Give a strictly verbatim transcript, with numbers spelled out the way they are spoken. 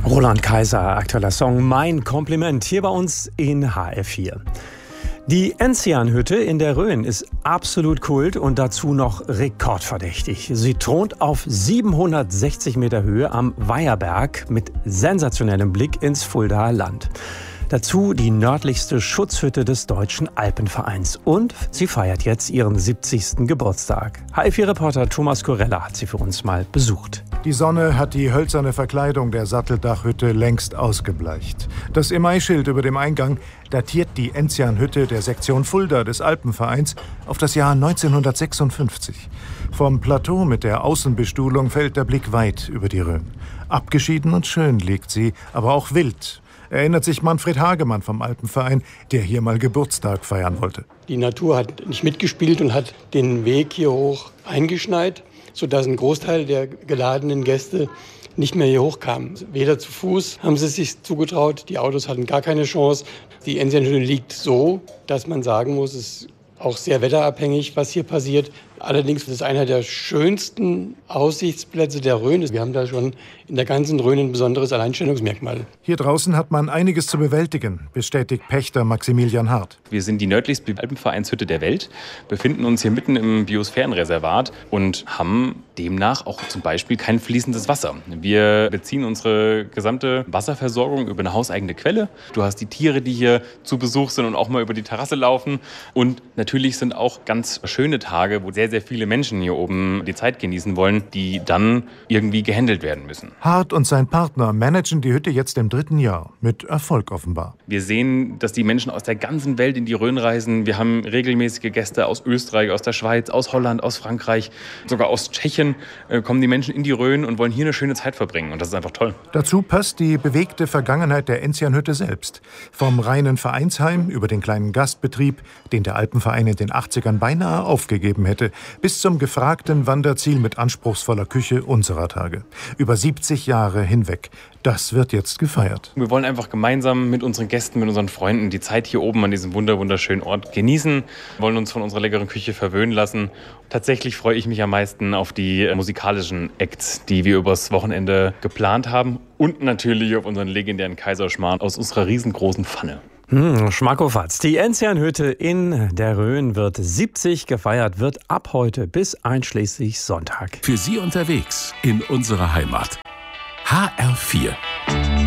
Roland Kaiser, aktueller Song Mein Kompliment, hier bei uns in H R vier. Die Enzianhütte in der Rhön ist absolut Kult und dazu noch rekordverdächtig. Sie thront auf siebenhundertsechzig Meter Höhe am Weiherberg mit sensationellem Blick ins Fuldaer Land. Dazu die nördlichste Schutzhütte des Deutschen Alpenvereins. Und sie feiert jetzt ihren siebzigsten Geburtstag. H R vier-Reporter Thomas Korella hat sie für uns mal besucht. Die Sonne hat die hölzerne Verkleidung der Satteldachhütte längst ausgebleicht. Das Emailschild über dem Eingang datiert die Enzianhütte der Sektion Fulda des Alpenvereins auf das Jahr neunzehnhundertsechsundfünfzig. Vom Plateau mit der Außenbestuhlung fällt der Blick weit über die Rhön. Abgeschieden und schön liegt sie, aber auch wild. Erinnert sich Manfred Hagemann vom Alpenverein, der hier mal Geburtstag feiern wollte. Die Natur hat nicht mitgespielt und hat den Weg hier hoch eingeschneit, sodass ein Großteil der geladenen Gäste nicht mehr hier hochkamen. Weder zu Fuß haben sie es sich zugetraut, die Autos hatten gar keine Chance. Die Enzianhütte liegt so, dass man sagen muss, es ist auch sehr wetterabhängig, was hier passiert. Allerdings ist es einer der schönsten Aussichtsplätze der Rhön. Wir haben da schon in der ganzen Rhön ein besonderes Alleinstellungsmerkmal. Hier draußen hat man einiges zu bewältigen, bestätigt Pächter Maximilian Hart. Wir sind die nördlichste Alpenvereinshütte der Welt, befinden uns hier mitten im Biosphärenreservat und haben demnach auch zum Beispiel kein fließendes Wasser. Wir beziehen unsere gesamte Wasserversorgung über eine hauseigene Quelle. Du hast die Tiere, die hier zu Besuch sind und auch mal über die Terrasse laufen. Und natürlich sind auch ganz schöne Tage, wo sehr, sehr viele Menschen hier oben die Zeit genießen wollen, die dann irgendwie gehandelt werden müssen. Hart und sein Partner managen die Hütte jetzt im dritten Jahr, mit Erfolg offenbar. Wir sehen, dass die Menschen aus der ganzen Welt in die Rhön reisen. Wir haben regelmäßige Gäste aus Österreich, aus der Schweiz, aus Holland, aus Frankreich, sogar aus Tschechien äh, kommen die Menschen in die Rhön und wollen hier eine schöne Zeit verbringen. Und das ist einfach toll. Dazu passt die bewegte Vergangenheit der Enzianhütte selbst. Vom reinen Vereinsheim über den kleinen Gastbetrieb, den der Alpenverein in den achtzigern beinahe aufgegeben hätte, bis zum gefragten Wanderziel mit anspruchsvoller Küche unserer Tage. Über siebzig Jahre hinweg. Das wird jetzt gefeiert. Wir wollen einfach gemeinsam mit unseren Gästen, mit unseren Freunden die Zeit hier oben an diesem wunder wunderschönen Ort genießen, wollen uns von unserer leckeren Küche verwöhnen lassen. Tatsächlich freue ich mich am meisten auf die musikalischen Acts, die wir übers Wochenende geplant haben und natürlich auf unseren legendären Kaiserschmarrn aus unserer riesengroßen Pfanne. Hm, Schmackofatz. Die Enzianhütte in der Rhön wird siebzig gefeiert, wird ab heute bis einschließlich Sonntag. Für Sie unterwegs in unserer Heimat. H R vier.